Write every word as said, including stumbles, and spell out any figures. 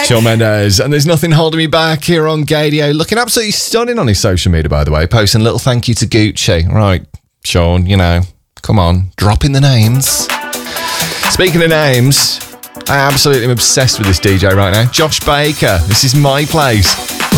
Shawn Mendes, and there's nothing holding me back here on Gadio. Looking absolutely stunning on his social media, by the way. Posting a little thank you to Gucci. Right, Shawn, you know, come on, drop in the names. Speaking of names, I absolutely am obsessed with this D J right now. Josh Baker, this is My Place.